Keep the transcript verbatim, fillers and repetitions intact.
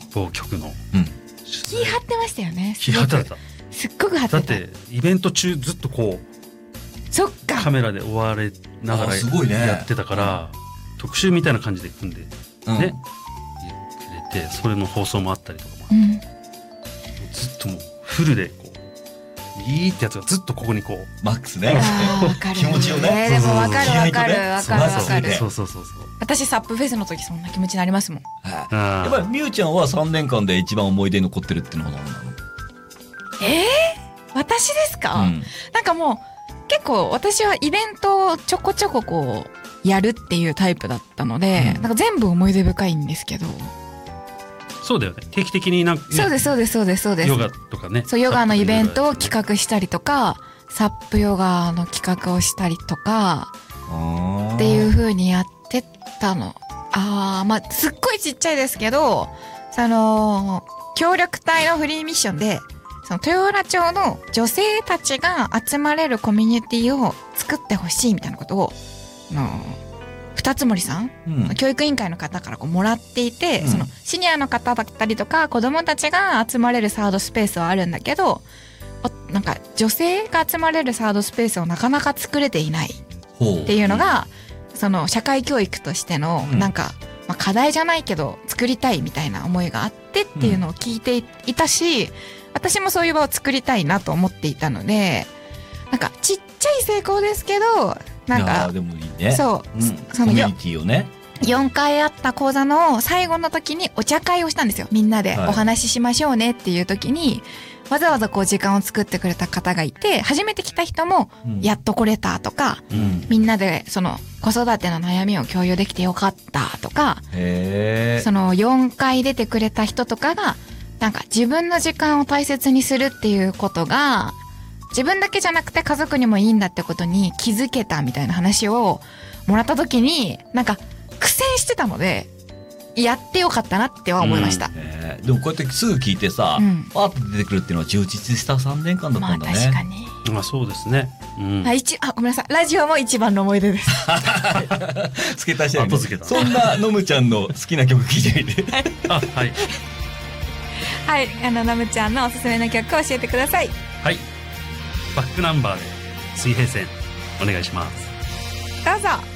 某局の、 うん、 気張ってましたよね。 気張ってた。 すっごく張ってた。 だってイベント中ずっとこうそっかカメラで追われながらやってたから、特集みたいな感じで組んでね、うん、入れて、それの放送もあったりとかもあって、うん、ずっともうフルでこういいってやつがずっとここにこうマックスね気持ちよね。 でも分かる分かる分かる分かる。 そうそうそうそう。 私サップフェスの時そんな気持ちになりますもん。 やっぱりみゆちゃんはさんねんかんで一番思い出に残ってるっていうのは何なの？ えー、私ですか、うん、なんかもう結構私はイベントをちょこちょここうやるっていうタイプだったので、うん、なんか全部思い出深いんですけど。 そうだよね。定期的になんか、ね、 そうですそうですそうですそうです。 ヨガとかね。 そうヨガのイベントを企画したりとか、サップヨガの企画をしたりとかっていう風にやってたの。ああ、まあすっごいちっちゃいですけど、その協力隊のフリーミッションで。その豊浦町の女性たちが集まれるコミュニティを作ってほしいみたいなことをの二つ森さん、うん、教育委員会の方からこうもらっていて、うん、そのシニアの方だったりとか子どもたちが集まれるサードスペースはあるんだけど、なんか女性が集まれるサードスペースをなかなか作れていないっていうのが、うん、その社会教育としてのなんか、まあ、課題じゃないけど作りたいみたいな思いがあってっていうのを聞いていたし、うん、私もそういう場を作りたいなと思っていたので、なんかちっちゃい成功ですけど、なんかでもいいね。 そう、うん、そのコミュニティをね、 よんかいあった講座の最後の時にお茶会をしたんですよ。みんなでお話ししましょうねっていう時に、はい、わざわざこう時間を作ってくれた方がいて、初めて来た人もやっと来れたとか、うん、みんなでその子育ての悩みを共有できてよかったとか、へー、そのよんかい出てくれた人とかがなんか自分の時間を大切にするっていうことが自分だけじゃなくて家族にもいいんだってことに気づけたみたいな話をもらった時に、なんか苦戦してたのでやってよかったなっては思いました、うん、 えー、でもこうやってすぐ聞いてさ、うん、パーッと出てくるっていうのは充実したさんねんかんだったんだね。 まあ確かに、 まあそうですね、うん、 あ一あごめんなさい、ラジオも一番の思い出です付け足してる、ね、そんなのむちゃんの好きな曲聴いてみてあはいはい、あののむちゃんのおすすめの曲を教えてください。 はい、バックナンバーで水平線お願いします。 どうぞ。